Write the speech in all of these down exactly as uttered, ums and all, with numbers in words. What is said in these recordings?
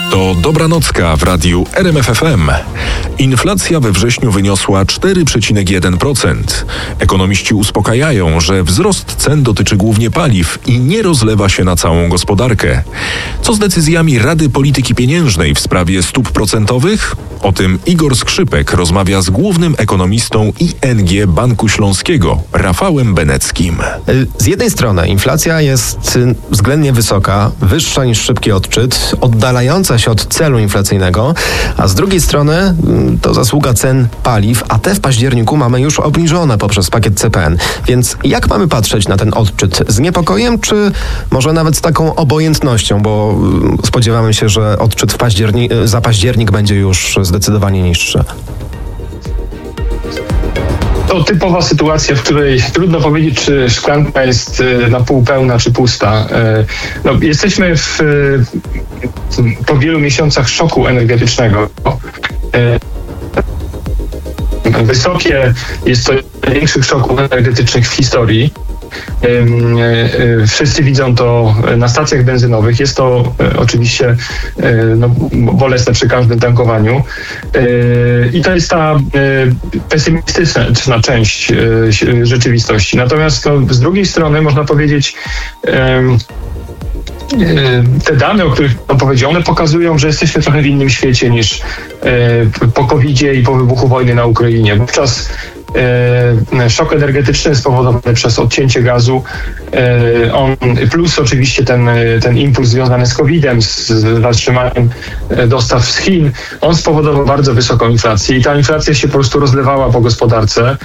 To Dobranocka w radiu R M F F M. Inflacja we wrześniu wyniosła cztery przecinek jeden procent. Ekonomiści uspokajają, że wzrost cen dotyczy głównie paliw i nie rozlewa się na całą gospodarkę. Co z decyzjami Rady Polityki Pieniężnej w sprawie stóp procentowych? O tym Igor Skrzypek rozmawia z głównym ekonomistą I N G Banku Śląskiego, Rafałem Beneckim. Z jednej strony inflacja jest względnie wysoka, wyższa niż szybki odczyt, oddalająca się od celu inflacyjnego, a z drugiej strony to zasługa cen paliw, a te w październiku mamy już obniżone poprzez pakiet C P N. Więc jak mamy patrzeć na ten odczyt? Z niepokojem, czy może nawet z taką obojętnością, bo spodziewamy się, że odczyt w październi- za październik będzie już zdecydowanie niższy? To typowa sytuacja, w której trudno powiedzieć, czy szklanka jest na pół pełna, czy pusta. No, jesteśmy w, po wielu miesiącach szoku energetycznego. Wysokie, jest to największych szoków energetycznych w historii. Wszyscy widzą to na stacjach benzynowych. Jest to oczywiście no, bolesne przy każdym tankowaniu. I to jest ta pesymistyczna część rzeczywistości. Natomiast no, z drugiej strony można powiedzieć, te dane, o których powiedział, one pokazują, że jesteśmy trochę w innym świecie niż po kowidzie i po wybuchu wojny na Ukrainie. Wówczas szok energetyczny spowodowany przez odcięcie gazu, on, plus oczywiście ten, ten impuls związany z kowidem, z zatrzymaniem dostaw z Chin, on spowodował bardzo wysoką inflację i ta inflacja się po prostu rozlewała po gospodarce.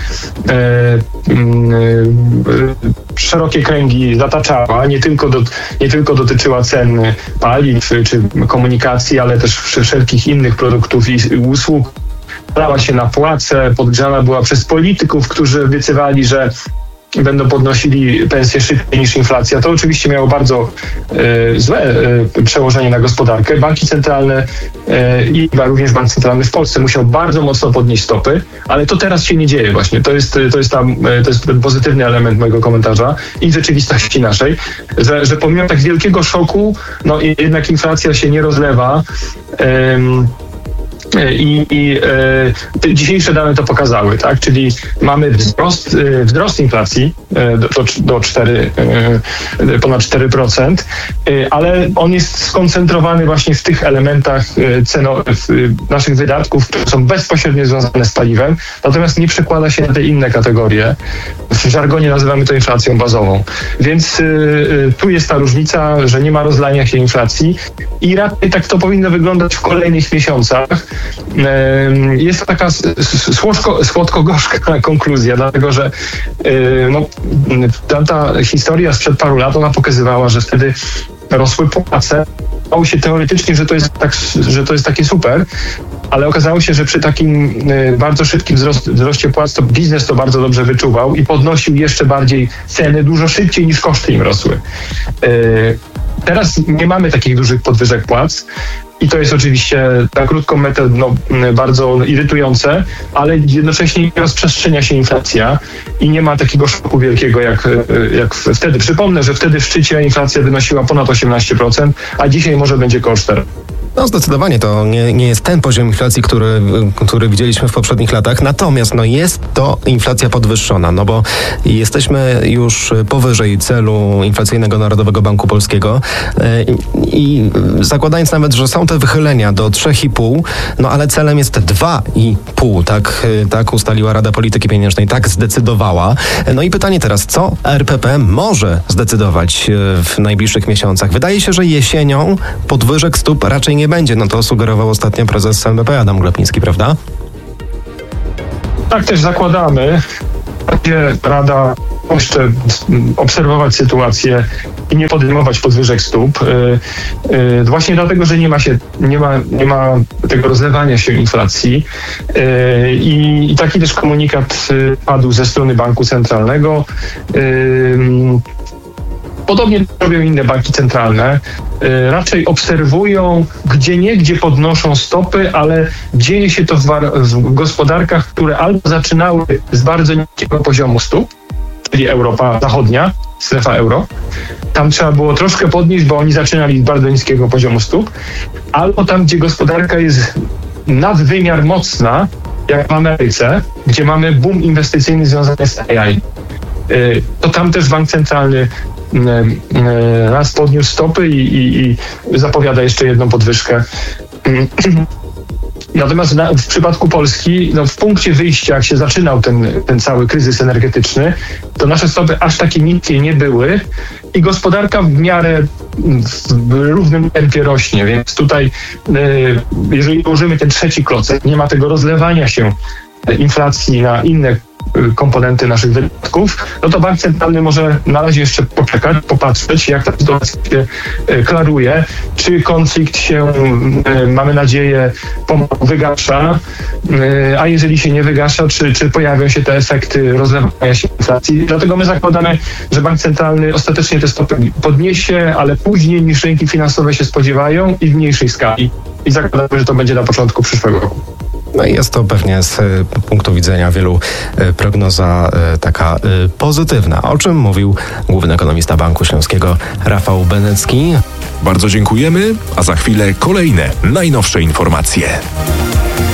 Szerokie kręgi zataczała, nie tylko, do, nie tylko dotyczyła cen paliw czy komunikacji, ale też wszelkich innych produktów i usług. Brała się na płace, podgrzana była przez polityków, którzy obiecywali, że będą podnosili pensje szybciej niż inflacja. To oczywiście miało bardzo e, złe e, przełożenie na gospodarkę. Banki centralne e, i również Bank Centralny w Polsce musiał bardzo mocno podnieść stopy, ale to teraz się nie dzieje właśnie. To jest, to jest, tam, to jest ten pozytywny element mojego komentarza i rzeczywistości naszej, że, że pomimo tak wielkiego szoku, no jednak inflacja się nie rozlewa. E, I, i e, dzisiejsze dane to pokazały, tak? Czyli mamy wzrost, e, wzrost inflacji e, do, do cztery, e, ponad cztery procent, e, ale on jest skoncentrowany właśnie w tych elementach e, ceno, w, naszych wydatków, które są bezpośrednio związane z paliwem, natomiast nie przekłada się na te inne kategorie. W żargonie nazywamy to inflacją bazową. Więc e, tu jest ta różnica, że nie ma rozlania się inflacji i raczej tak to powinno wyglądać w kolejnych miesiącach. Jest to taka słodko-gorzka konkluzja, dlatego że no, tamta historia sprzed paru lat, ona pokazywała, że wtedy rosły płace. Okazało się teoretycznie, że to jest, tak, że to jest takie super, ale okazało się, że przy takim bardzo szybkim wzrost, wzroście płac to biznes to bardzo dobrze wyczuwał i podnosił jeszcze bardziej ceny dużo szybciej niż koszty im rosły. Teraz nie mamy takich dużych podwyżek płac. I to jest oczywiście na krótką metę no, bardzo irytujące, ale jednocześnie nie rozprzestrzenia się inflacja i nie ma takiego szoku wielkiego jak, jak wtedy. Przypomnę, że wtedy w szczycie inflacja wynosiła ponad osiemnaście procent, a dzisiaj może będzie koło cztery procent. No zdecydowanie to nie, nie jest ten poziom inflacji, który, który widzieliśmy w poprzednich latach, natomiast no jest to inflacja podwyższona, no bo jesteśmy już powyżej celu inflacyjnego Narodowego Banku Polskiego i, i zakładając nawet, że są te wychylenia do trzy i pół, no ale celem jest dwa i pół, tak, tak ustaliła Rada Polityki Pieniężnej, tak zdecydowała. No i pytanie teraz, co R P P może zdecydować w najbliższych miesiącach? Wydaje się, że jesienią podwyżek stóp raczej nie nie będzie, no to sugerował ostatnio prezes N B P Adam Glapiński, prawda? Tak też zakładamy. Będzie Rada jeszcze obserwować sytuację i nie podejmować podwyżek stóp. Yy, yy, właśnie dlatego, że nie ma się, nie ma, nie ma tego rozlewania się inflacji. Yy, i, I taki też komunikat yy, padł ze strony Banku Centralnego. Yy, Podobnie robią inne banki centralne. Raczej obserwują, gdzie nie, gdzie podnoszą stopy, ale dzieje się to w, w gospodarkach, które albo zaczynały z bardzo niskiego poziomu stóp, czyli Europa Zachodnia, strefa euro, tam trzeba było troszkę podnieść, bo oni zaczynali z bardzo niskiego poziomu stóp, albo tam, gdzie gospodarka jest nadwymiar mocna, jak w Ameryce, gdzie mamy boom inwestycyjny związany z A I. To tam też bank centralny raz podniósł stopy i, i, i zapowiada jeszcze jedną podwyżkę. Natomiast na, w przypadku Polski, no w punkcie wyjścia, jak się zaczynał ten, ten cały kryzys energetyczny, to nasze stopy aż takie niskie nie były i gospodarka w miarę w równym tempie rośnie, więc tutaj jeżeli ułożymy ten trzeci klocek, nie ma tego rozlewania się inflacji na inne komponenty naszych wydatków, no to bank centralny może na razie jeszcze poczekać, popatrzeć, jak ta sytuacja się klaruje, czy konflikt się, mamy nadzieję, pomału wygasza, a jeżeli się nie wygasza, czy, czy pojawią się te efekty rozlewania się inflacji. Dlatego my zakładamy, że bank centralny ostatecznie te stopy podniesie, ale później niż rynki finansowe się spodziewają i w mniejszej skali. I zakładamy, że to będzie na początku przyszłego roku. No i jest to pewnie z punktu widzenia wielu prognoza taka pozytywna, o czym mówił główny ekonomista Banku Śląskiego Rafał Benecki. Bardzo dziękujemy, a za chwilę kolejne, najnowsze informacje.